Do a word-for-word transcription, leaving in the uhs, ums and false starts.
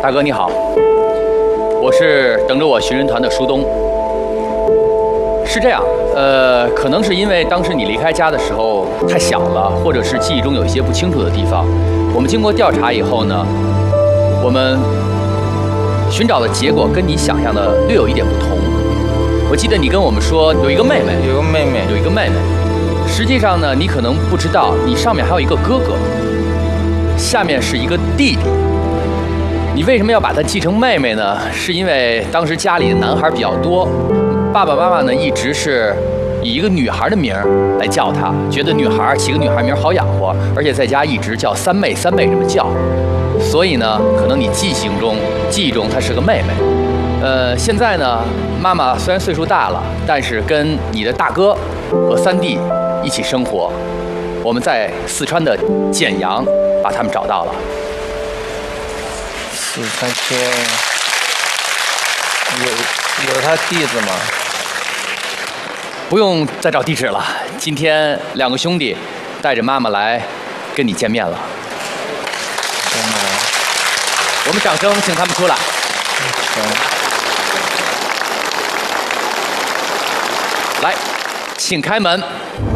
大哥你好，我是等着我寻人团的舒东。是这样，呃，可能是因为当时你离开家的时候太小了，或者是记忆中有一些不清楚的地方。我们经过调查以后呢，我们寻找的结果跟你想象的略有一点不同。我记得你跟我们说有一个妹妹， 有个妹妹， 有一个妹妹。实际上呢，你可能不知道，你上面还有一个哥哥，下面是一个弟弟。你为什么要把她记成妹妹呢？是因为当时家里的男孩比较多，爸爸妈妈呢一直是以一个女孩的名儿来叫她，觉得女孩起个女孩名好养活，而且在家一直叫三妹三妹这么叫，所以呢，可能你记性中记忆中她是个妹妹。呃，现在呢，妈妈虽然岁数大了，但是跟你的大哥和三弟一起生活。我们在四川的简阳把他们找到了。 四川街有有他地址吗？ 不用再找地址了，今天两个兄弟带着妈妈来跟你见面了。 真的？ 我们掌声请他们出来。 行。 来，请开门。